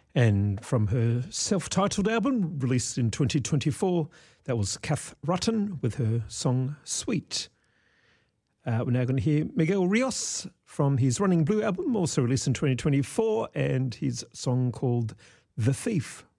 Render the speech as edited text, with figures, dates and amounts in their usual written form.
And from her self-titled album, released in 2024, that was Kath Rutten with her song Sweet. We're now going to hear Miguel Rios from his Running Blue album, also released in 2024, and his song called The Thief.